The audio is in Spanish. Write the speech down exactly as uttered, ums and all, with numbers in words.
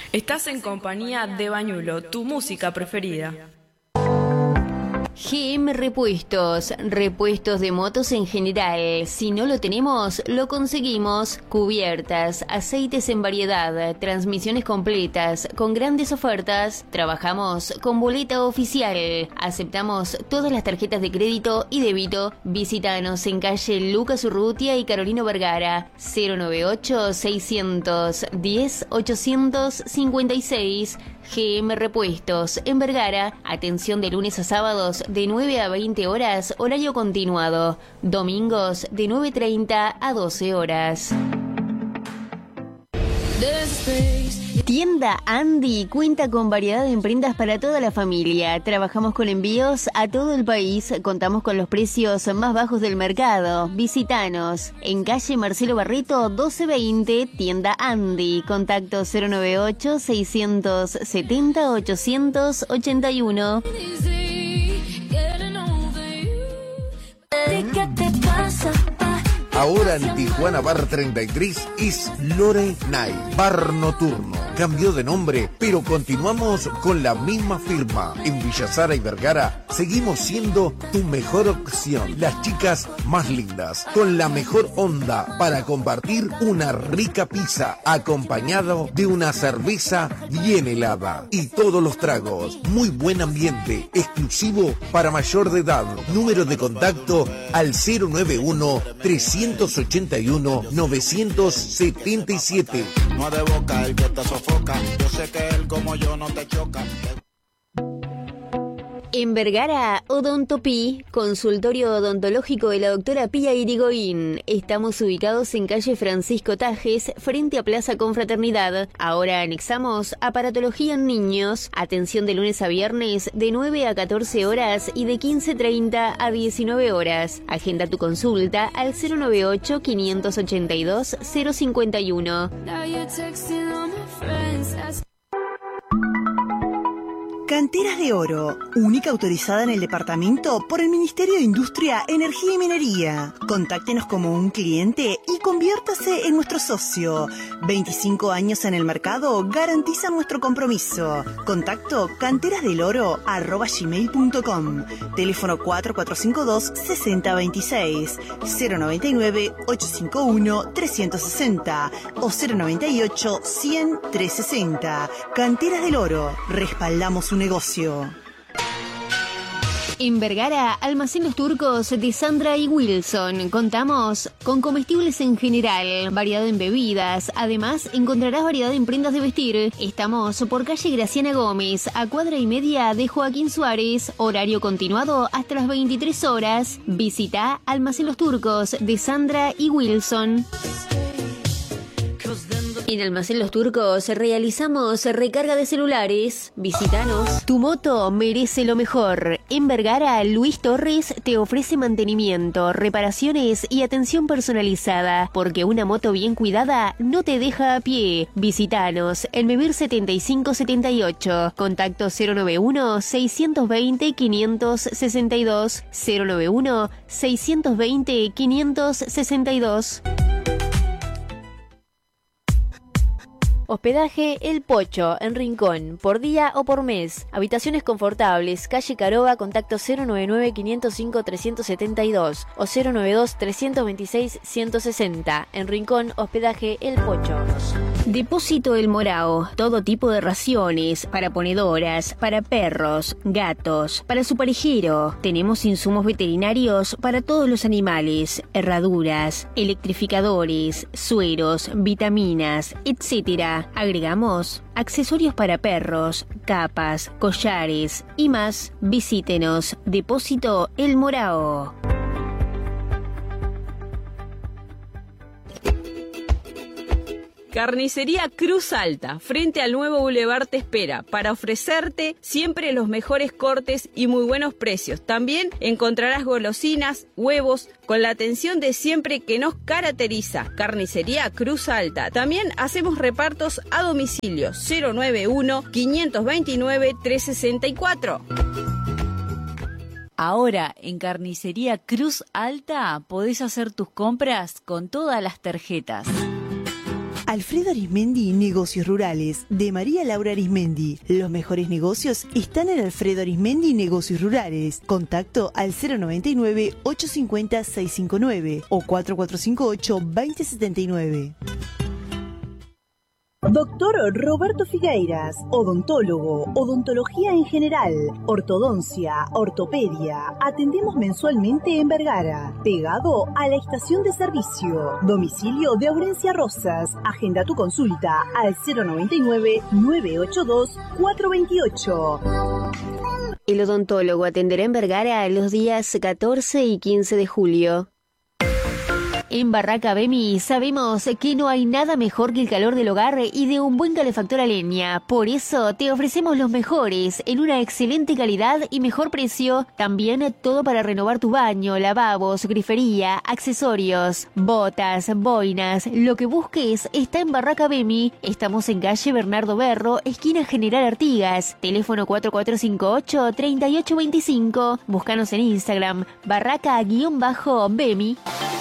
Estás en compañía de Bañulo, tu música preferida. G M Repuestos, repuestos de motos en general. Si no lo tenemos, lo conseguimos. Cubiertas, aceites en variedad, transmisiones completas, con grandes ofertas. Trabajamos con boleta oficial. Aceptamos todas las tarjetas de crédito y débito. Visítanos en calle Lucas Urrutia y Carolino Vergara. cero noventa y ocho, seiscientos diez, ochocientos cincuenta y seis. G M Repuestos, en Vergara. Atención de lunes a sábados de nueve a veinte horas, horario continuado. Domingos de nueve treinta a doce horas. Tienda Andy cuenta con variedad de prendas para toda la familia. Trabajamos con envíos a todo el país. Contamos con los precios más bajos del mercado. Visítanos en calle Marcelo Barreto doce veinte, Tienda Andy. Contacto cero noventa y ocho, seiscientos setenta, ochocientos ochenta y uno. ¿Qué te pasa? Ahora en Tijuana Bar treinta y tres es Lore Night, bar nocturno. Cambió de nombre, pero continuamos con la misma firma. En Villa Sara y Vergara seguimos siendo tu mejor opción. Las chicas más lindas, con la mejor onda para compartir una rica pizza, acompañado de una cerveza bien helada. Y todos los tragos. Muy buen ambiente, exclusivo para mayor de edad. Número de contacto al cero noventa y uno, trescientos ochenta y uno, novecientos setenta y siete. No de boca el que te sofoca, yo sé que él como yo no te choca. En Vergara, Odontopí, consultorio odontológico de la doctora Pía Irigoyen. Estamos ubicados en calle Francisco Tajes, frente a Plaza Confraternidad. Ahora anexamos aparatología en niños. Atención de lunes a viernes de nueve a catorce horas y de quince treinta a diecinueve horas. Agenda tu consulta al cero noventa y ocho, quinientos ochenta y dos, cero cincuenta y uno. Canteras de Oro, única autorizada en el departamento por el Ministerio de Industria, Energía y Minería. Contáctenos como un cliente y conviértase en nuestro socio. veinticinco años en el mercado garantizan nuestro compromiso. Contacto canterasdeloro arroba gmail punto com. Teléfono cuatro cuatro cinco dos, seis cero dos seis, cero noventa y nueve, ochocientos cincuenta y uno, trescientos sesenta o cero noventa y ocho, cien, trescientos sesenta. Canteras del Oro, respaldamos un negocio. En Vergara, Almacén Los Turcos de Sandra y Wilson. Contamos con comestibles en general, variedad en bebidas. Además, encontrarás variedad en prendas de vestir. Estamos por calle Graciana Gómez, a cuadra y media de Joaquín Suárez. Horario continuado hasta las veintitrés horas. Visita Almacén Los Turcos de Sandra y Wilson. En Almacén Los Turcos realizamos recarga de celulares. Visítanos. Tu moto merece lo mejor. En Vergara, Luis Torres te ofrece mantenimiento, reparaciones y atención personalizada. Porque una moto bien cuidada no te deja a pie. Visítanos en Memir setenta y cinco setenta y ocho. Contacto cero noventa y uno, seiscientos veinte, quinientos sesenta y dos. cero noventa y uno, seiscientos veinte, quinientos sesenta y dos. Hospedaje El Pocho, en Rincón, por día o por mes. Habitaciones confortables, calle Caroba, contacto cero noventa y nueve, quinientos cinco, trescientos setenta y dos o cero noventa y dos, trescientos veintiséis, ciento sesenta. En Rincón, hospedaje El Pocho. Depósito El Morao, todo tipo de raciones, para ponedoras, para perros, gatos, para su parejero. Tenemos insumos veterinarios para todos los animales, herraduras, electrificadores, sueros, vitaminas, etcétera. Agregamos accesorios para perros, capas, collares y más. Visítenos. Depósito El Morao. Carnicería Cruz Alta, frente al nuevo Boulevard te espera para ofrecerte siempre los mejores cortes y muy buenos precios. También encontrarás golosinas, huevos, con la atención de siempre que nos caracteriza. Carnicería Cruz Alta. También hacemos repartos a domicilio cero noventa y uno, quinientos veintinueve, trescientos sesenta y cuatro. Ahora, en Carnicería Cruz Alta, podés hacer tus compras con todas las tarjetas. Alfredo Arismendi, Negocios Rurales, de María Laura Arismendi. Los mejores negocios están en Alfredo Arismendi, Negocios Rurales. Contacto al cero noventa y nueve, ochocientos cincuenta, seiscientos cincuenta y nueve o cuatro cuatro cinco ocho, dos cero siete nueve. Doctor Roberto Figueiras, odontólogo, odontología en general, ortodoncia, ortopedia. Atendemos mensualmente en Vergara, pegado a la estación de servicio. Domicilio de Aurencia Rosas. Agenda tu consulta al cero noventa y nueve, nueve ocho dos, cuatro dos ocho. El odontólogo atenderá en Vergara los días catorce y quince de julio. En Barraca Bemi sabemos que no hay nada mejor que el calor del hogar y de un buen calefactor a leña. Por eso te ofrecemos los mejores en una excelente calidad y mejor precio. También todo para renovar tu baño, lavabos, grifería, accesorios, botas, boinas. Lo que busques está en Barraca Bemi. Estamos en calle Bernardo Berro, esquina General Artigas. Teléfono cuatro cuatro cinco ocho, tres ocho dos cinco. Búscanos en Instagram, barraca-bemi.